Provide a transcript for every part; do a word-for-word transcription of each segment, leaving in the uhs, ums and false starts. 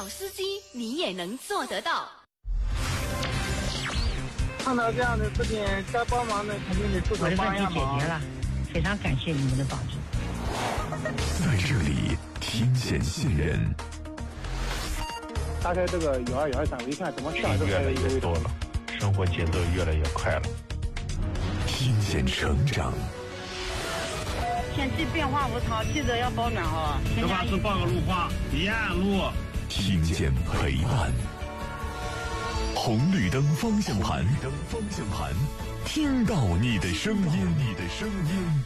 好司机你也能做得到。 看到这样的事情，该帮忙的肯定得出手帮一下忙。 我的问题解决了，非常感谢你们的帮助。 在这里听见信任。 打开这个幺二幺二三，我一看怎么下越来越多了，生活节奏越来越快了。 听见成长。 天气变化无常，记得要保暖哈。 这把是报个路话，沿路。 听见陪伴。红绿灯方向盘，绿灯方向盘，听到你的声音，你的声音。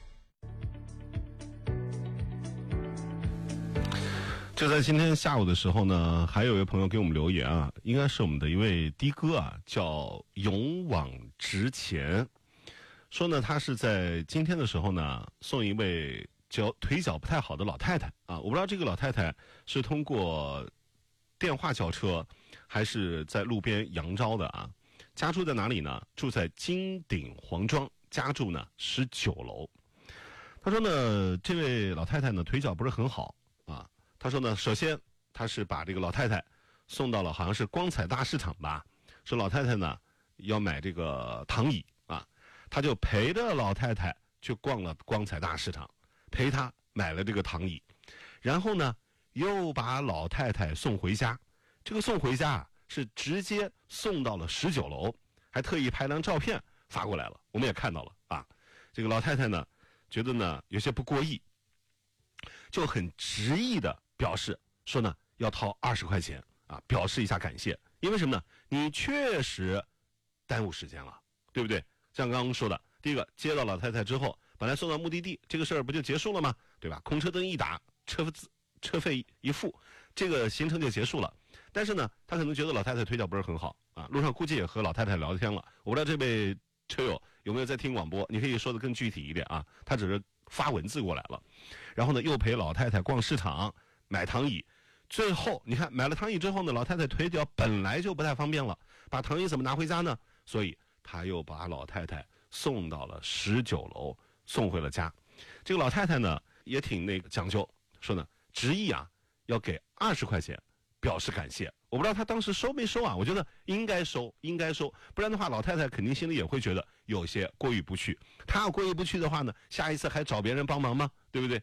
就在今天下午的时候呢，还有一位朋友给我们留言啊，应该是我们的一位的哥啊，叫勇往直前，说呢他是在今天的时候呢送一位脚腿脚不太好的老太太啊，我不知道这个老太太是通过电话叫车还是在路边扬招的啊。家住在哪里呢？住在金鼎黄庄，家住呢十九楼。他说呢这位老太太呢腿脚不是很好啊。他说呢首先他是把这个老太太送到了好像是光彩大市场吧，说老太太呢要买这个躺椅啊，他就陪着老太太去逛了光彩大市场，陪她买了这个躺椅，然后呢又把老太太送回家。这个送回家啊是直接送到了十九楼，还特意拍张照片发过来了，我们也看到了啊。这个老太太呢觉得呢有些不过意，就很执意的表示说呢要掏二十块钱啊，表示一下感谢。因为什么呢？你确实耽误时间了，对不对？像刚刚说的，第一个接到老太太之后，本来送到目的地，这个事儿不就结束了吗？对吧？空车灯一打，车车费一付，这个行程就结束了。但是呢，他可能觉得老太太腿脚不是很好啊，路上估计也和老太太聊天了。我不知道这位车友有没有在听广播，你可以说的更具体一点啊。他只是发文字过来了，然后呢又陪老太太逛市场买躺椅，最后你看买了躺椅之后呢，老太太腿脚本来就不太方便了，把躺椅怎么拿回家呢？所以他又把老太太送到了十九楼，送回了家。这个老太太呢也挺那个讲究，说呢执意啊要给二十块钱表示感谢。我不知道他当时收没收啊，我觉得应该收，应该收，不然的话老太太肯定心里也会觉得有些过意不去。她要过意不去的话呢，下一次还找别人帮忙吗？对不对？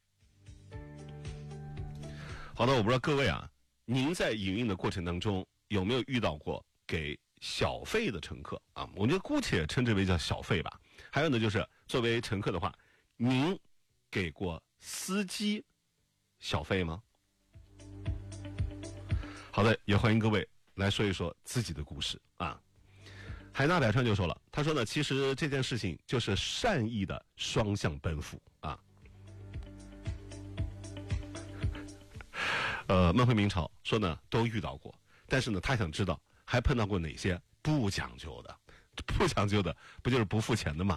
好的，我不知道各位啊，您在营运的过程当中有没有遇到过给小费的乘客啊？我觉得姑且称之为叫小费吧。还有呢，就是作为乘客的话，您给过司机小费吗？好的，也欢迎各位来说一说自己的故事啊。海纳百川就说了，他说呢，其实这件事情就是善意的双向奔赴啊。呃，梦回明朝说呢，都遇到过，但是呢，他想知道还碰到过哪些不讲究的，不讲究的不就是不付钱的吗？